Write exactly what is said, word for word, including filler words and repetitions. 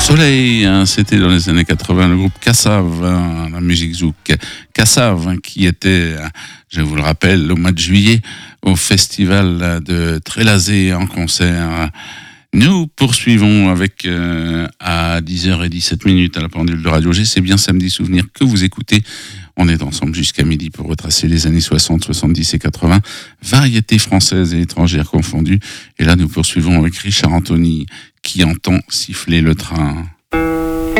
Soleil, hein, c'était dans les années quatre-vingts, le groupe Kassav, hein, la musique zouk. Kassav, hein, qui était, je vous le rappelle, au mois de juillet, au festival de Trélazé en concert. Nous poursuivons avec, euh, à dix heures dix-sept minutes à la pendule de Radio G, c'est bien Samedi Souvenir que vous écoutez. On est ensemble jusqu'à midi pour retracer les années soixante, soixante-dix et quatre-vingts, variétés françaises et étrangères confondues. Et là, nous poursuivons avec Richard Anthony, qui entend siffler le train.